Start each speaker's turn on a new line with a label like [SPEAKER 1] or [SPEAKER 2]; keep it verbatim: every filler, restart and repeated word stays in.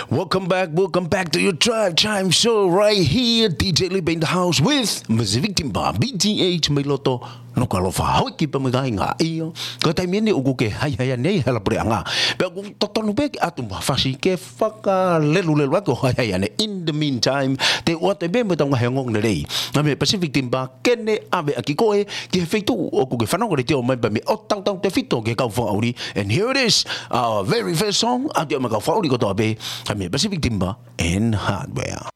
[SPEAKER 1] Welcome back, welcome back to your Drive Time Show right here. D J Lip in the house with Pacific Timba, B T H Miloto. No kalo fa hoi ki pa mga nga iyo. Ka time ni ugo ke hay hay nei hala pre nga. Pe ugo totonu be atu fasi ke faka lelu lelu ko hay hay ne. In the meantime, te what be mo tong hangong ne dei. Na me Pacific Timba kene ave aki ko e ke feitu o ko ke fano ko te o mai ba me o tang tang te fito ke ka fa auri. And here it is, our very first song. Atu ma ka fa auri ko to be. Na me Pacific Timba and Hardware.